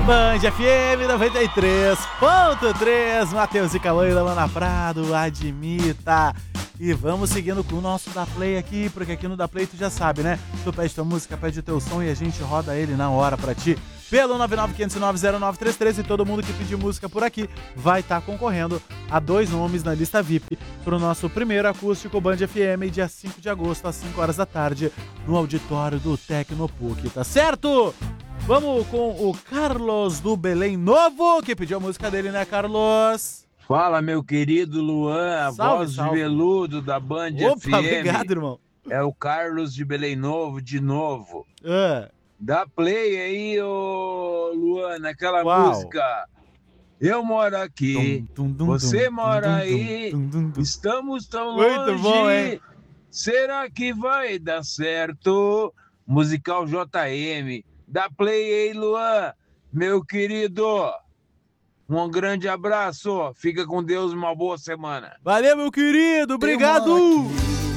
Band FM 93.3, Matheus e Cauã da Mana Prado, admita. E vamos seguindo com o nosso Da Play aqui, porque aqui no Da Play tu já sabe, né? Tu pede tua música, pede o teu som e a gente roda ele na hora pra ti. Pelo 995090933 e todo mundo que pedir música por aqui vai estar concorrendo a 2 nomes na lista VIP pro nosso primeiro acústico Band FM, dia 5 de agosto, às 5 horas da tarde, no auditório do Tecnopuc, tá certo? Vamos com o Carlos do Belém Novo, que pediu a música dele, né, Carlos? Fala, meu querido Luan, a voz de veludo da Band FM. Opa, obrigado, irmão. É o Carlos de Belém Novo, de novo. É. Dá play aí, ô Luan, naquela música. Eu moro aqui, você mora aí, estamos tão longe. Muito bom, hein? Será que vai dar certo? Musical JM. Dá play aí, Luan, meu querido. Um grande abraço. Fica com Deus, uma boa semana. Valeu, meu querido. Obrigado.